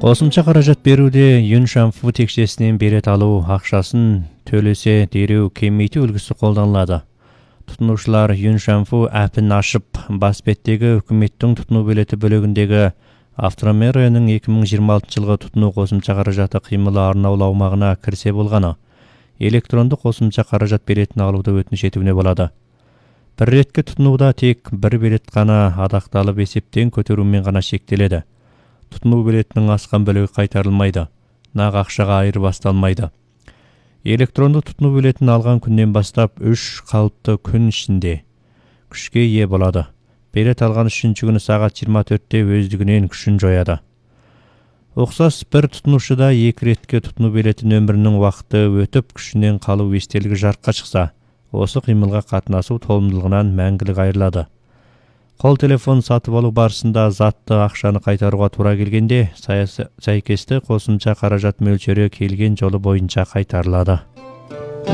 Косумча каражат берүүде Юншанфу текшесинен берет алуу акчасын төлөсө дереу кемейтүү үлгүсү колдонулат. Тутунуучулар Юншанфу app'ин ашып, бас беттеги өкмөттүн тутунуу билети бөлүгүндөгү автомериянын 2026 жылгы тутунуу косумча каражаты кыймылы арнаулуу аумагына кирсе болгону. Электрондук косумча каражат билетин алууда өтүнүч этүүнө болот. Бир иретке тутунууда тек бир билет гана адакталып эсептен көтөрүү менен гана шектелет. Тутунуу билетинин аскан бөлүгү кайтарылмайды. Нак акчага айырбасталмайды. Электрондук тутунуу билетин алган күндөн баштап 3 калыптуу күн ичинде күчкө ээ болот. Билет алган 3-күнү саат 24-те өздүгүнөн күчүн жоёт. Оксос бир тутунуучуда 2 иретке тутунуу билети нөмүрүнүн убакыты өтүп күчүнөн калуу эстелиги жарыкка чыкса, осы кыймылга катнашуу тоомдулугунан мәңгилик айрылады. Кол телефон сатып алуу барысында затты акчаны кайтарууга туура келгенде, сайкесте косумча каражат мөлчөрү келген жолу боюнча кайтарылады.